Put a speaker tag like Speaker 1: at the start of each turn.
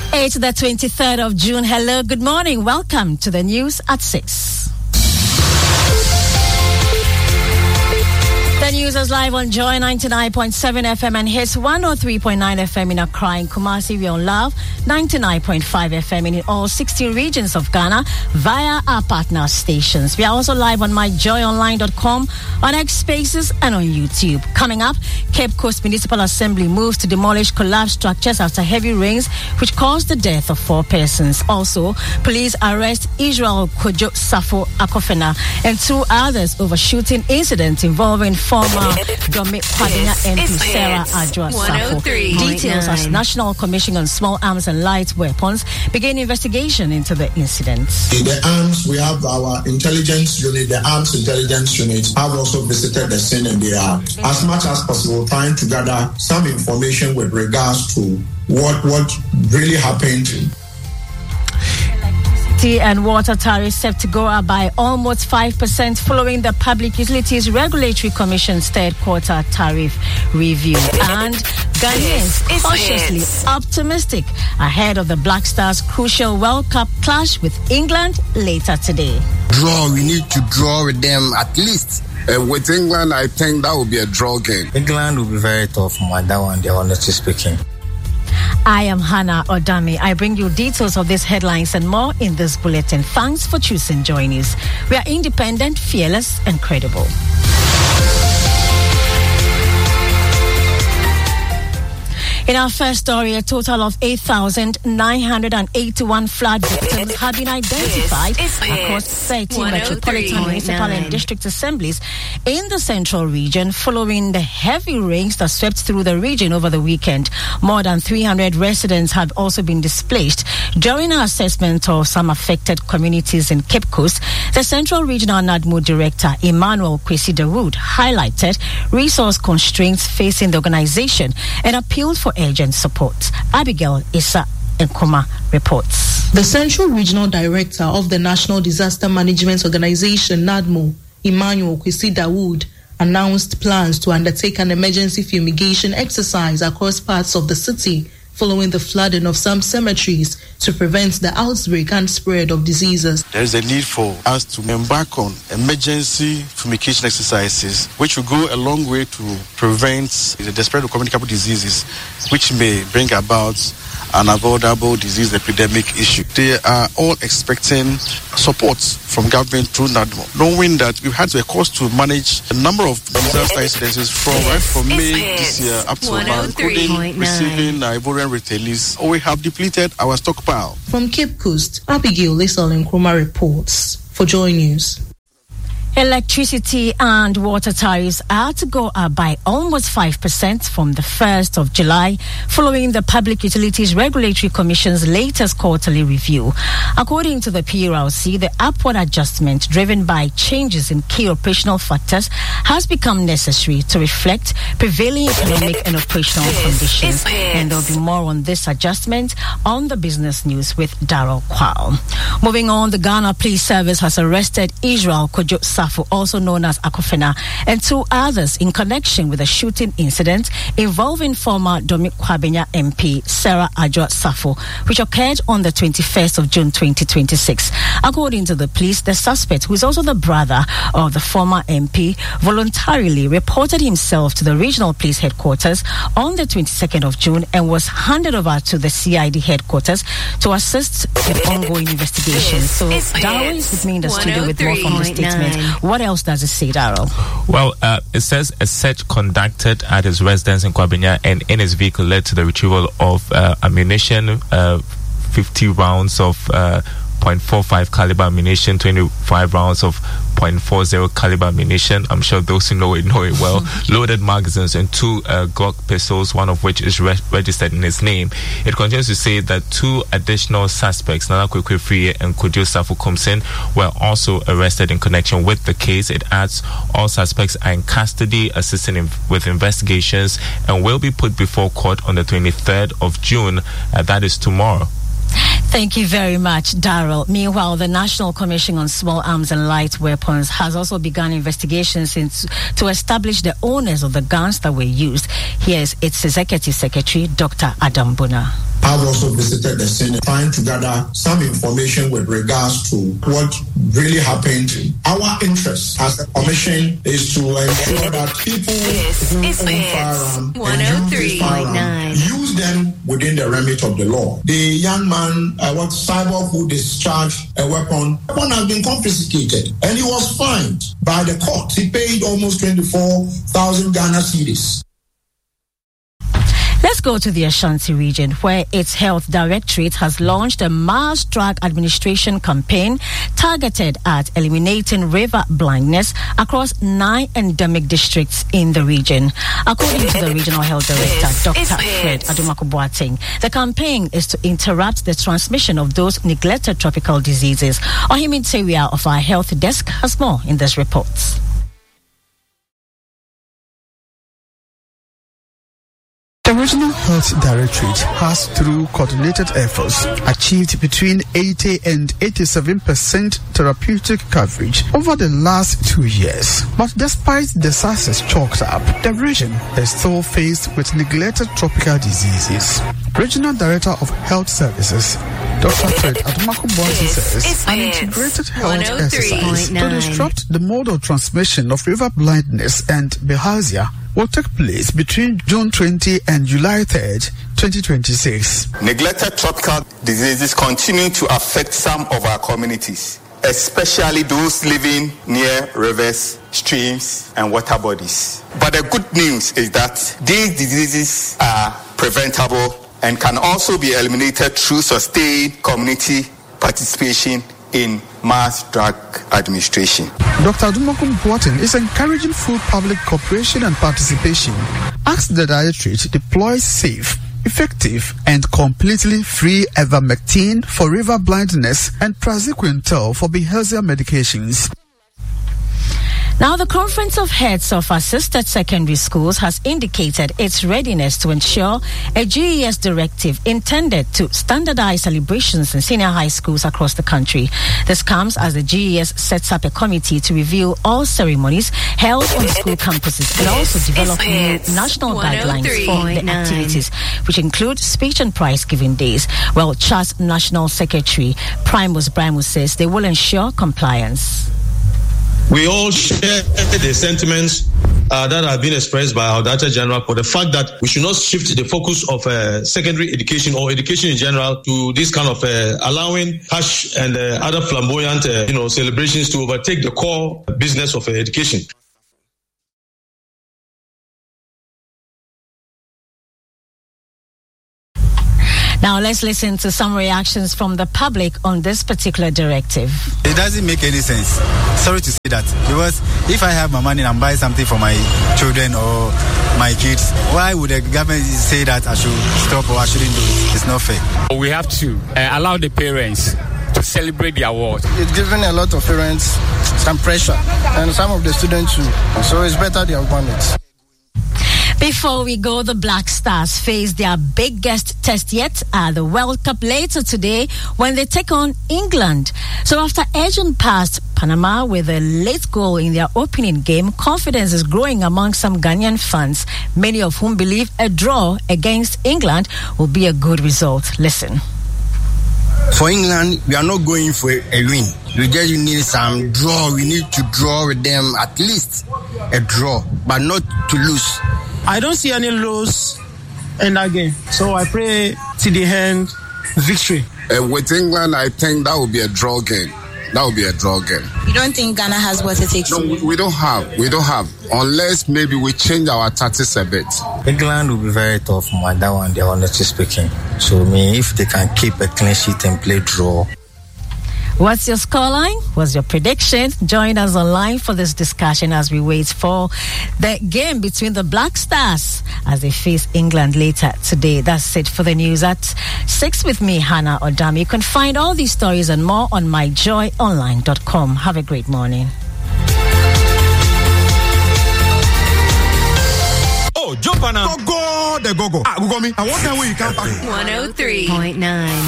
Speaker 1: It's the 23rd of June. Hello, good morning. Welcome to the news at 6. The news is live on Joy 99.7 FM and Hits 103.9 FM in Accra and Kumasi. We on Love 99.5 FM in all 16 regions of Ghana via our partner stations. We are also live on myjoyonline.com, on X Spaces and on YouTube. Coming up, Cape Coast Municipal Assembly moves to demolish collapsed structures after heavy rains which caused the death of 4 persons. Also, police arrest Israel Kojo Safo Akofena and 2 others over shooting incident involving former Dominic Kwabena MP Sarah Adjoa Safo. Details as National Commission on Small Arms and Light Weapons begin investigation into the incident.
Speaker 2: In the arms, we have our intelligence unit, the arms intelligence unit have also visited the scene and they are, as much as possible, trying to gather some information with regards to what really happened.
Speaker 1: And water tariffs set to go up by almost 5% following the Public Utilities Regulatory Commission's third quarter tariff review. And Ghanaians cautiously optimistic ahead of the Black Stars' crucial World Cup clash with England later today.
Speaker 3: We need to draw with them at least. With England, I think that will be a draw game.
Speaker 4: England will be very tough on that one, they're honestly speaking.
Speaker 1: I am Hannah Odami. I bring you details of these headlines and more in this bulletin. Thanks for choosing Joy News. We are independent, fearless, and credible. In our first story, a total of 8,981 flood victims have been identified across 30 metropolitan, municipal and district assemblies in the central region following the heavy rains that swept through the region over the weekend. More than 300 residents have also been displaced. During our assessment of some affected communities in Cape Coast, the Central Regional NADMO Director, Emmanuel Kwesi Dawood, highlighted resource constraints facing the organization and appealed for urgent support. Abigail Issa Nkoma reports.
Speaker 5: The Central Regional Director of the National Disaster Management Organization, NADMO, Emmanuel Kwesi Dawood, announced plans to undertake an emergency fumigation exercise across parts of the city following the flooding of some cemeteries to prevent the outbreak and spread of diseases.
Speaker 6: There is a need for us to embark on emergency fumigation exercises, which will go a long way to prevent the spread of communicable diseases, which may bring about an avoidable disease epidemic issue. They are all expecting support from government through NADMO, knowing that we've had to, of course, to manage a number of disaster incidences from May this year up to now, including receiving Ivorian retailers. We have depleted our stockpile.
Speaker 5: From Cape Coast, Abigail Lisol Nkrumah reports for Joy News.
Speaker 1: Electricity and water tariffs are to go up by almost 5% from the 1st of July, following the Public Utilities Regulatory Commission's latest quarterly review. According to the PURC, the upward adjustment, driven by changes in key operational factors, has become necessary to reflect prevailing economic and operational conditions. And there'll be more on this adjustment on the business news with Darrell Kwao. Moving on, the Ghana Police Service has arrested Israel Kojo Safo, also known as Akofena, and 2 others in connection with a shooting incident involving former Dominic Kwabena MP Sarah Adjoa Safo, which occurred on the 21st of June 2026. According to the police, the suspect, who is also the brother of the former MP, voluntarily reported himself to the regional police headquarters on the 22nd of June and was handed over to the CID headquarters to assist with ongoing investigations. So Darrell is with me in the studio with more from the statement. What else does it say, Darrell?
Speaker 7: Well, it says a search conducted at his residence in Kwabena and in his vehicle led to the retrieval of ammunition, 50 rounds of .45 caliber ammunition, 25 rounds of .40 caliber ammunition. I'm sure those who know it well. Loaded magazines and 2 Glock pistols, one of which is registered in his name. It continues to say that 2 additional suspects, Nana Kwekwe and Kojo Safo Komsen, were also arrested in connection with the case. It adds all suspects are in custody, assisting with investigations, and will be put before court on the 23rd of June. That is tomorrow.
Speaker 1: Thank you very much, Darrell. Meanwhile, the National Commission on Small Arms and Light Weapons has also begun investigations to establish the owners of the guns that were used. Here is its Executive Secretary, Dr. Adam Buna.
Speaker 2: I've also visited the scene trying to gather some information with regards to what really happened. Our interest as a commission is to ensure that people who own firearms and use firearms use them within the remit of the law. The young man, Cyborg, who discharged a weapon has been confiscated and he was fined by the court. He paid almost 24,000 Ghana cedis.
Speaker 1: Let's go to the Ashanti region, where its health directorate has launched a mass drug administration campaign targeted at eliminating river blindness across 9 endemic districts in the region. According to the regional health director, Dr. Fred Adumaku-Boateng, the campaign is to interrupt the transmission of those neglected tropical diseases. Ohimin Teria of our health desk has more in this report.
Speaker 8: The Regional Health Directorate has, through coordinated efforts, achieved between 80 and 87% therapeutic coverage over the last 2 years. But despite the success chalked up, the region is still faced with neglected tropical diseases. Regional Director of Health Services, Dr. Fred Adumaku-Boateng says an integrated health exercise to disrupt the mode of transmission of river blindness and bilharzia will take place between June 20 and July 3rd, 2026.
Speaker 9: Neglected tropical diseases continue to affect some of our communities, especially those living near rivers, streams, and water bodies. But the good news is that these diseases are preventable and can also be eliminated through sustained community participation in mass drug administration.
Speaker 8: Dr. Adumaku-Boateng is encouraging full public cooperation and participation as the Directorate deploys safe, effective, and completely free ivermectin for river blindness and praziquantel for bilharzia medications.
Speaker 1: Now, the Conference of Heads of Assisted Secondary Schools has indicated its readiness to ensure a GES directive intended to standardize celebrations in senior high schools across the country. This comes as the GES sets up a committee to review all ceremonies held on school campuses and also develop new national guidelines for the activities, which include speech and prize giving days. Well, CHAS National Secretary Primus Braimu says they will ensure compliance.
Speaker 10: We all share the sentiments that have been expressed by our Director General for the fact that we should not shift the focus of secondary education or education in general to this kind of allowing harsh and other flamboyant celebrations to overtake the core business of education.
Speaker 1: Now let's listen to some reactions from the public on this particular directive.
Speaker 11: It doesn't make any sense. Sorry to say that. Because if I have my money and I'm buying something for my children or my kids, why would the government say that I should stop or I shouldn't do it? It's not fair.
Speaker 12: We have to allow the parents to celebrate the award.
Speaker 13: It's giving a lot of parents some pressure and some of the students too. So it's better they have done it.
Speaker 1: Before we go, the Black Stars face their biggest test yet at the World Cup later today when they take on England. So after edging past Panama with a late goal in their opening game, confidence is growing among some Ghanaian fans, many of whom believe a draw against England will be a good result. Listen.
Speaker 3: For England, we are not going for a win. We just need some draw. We need to draw with them, at least a draw, but not to lose.
Speaker 14: I don't see any loss in that game. So I pray to the end victory.
Speaker 3: With England, I think that will be a draw game. That will be a draw game.
Speaker 15: You don't think Ghana has what it takes?
Speaker 3: No, we don't have. We don't have. Unless maybe we change our tactics a bit.
Speaker 4: England will be very tough, man. That one, they're honestly speaking. So, if they can keep a clean sheet and play draw.
Speaker 1: What's your scoreline? What's your prediction? Join us online for this discussion as we wait for the game between the Black Stars as they face England later today. That's it for the news at 6 with me, Hannah Odami. You can find all these stories and more on myjoyonline.com. Have a great morning.
Speaker 16: Oh, jump on now. Go, the go. I want that way you can
Speaker 17: 103.9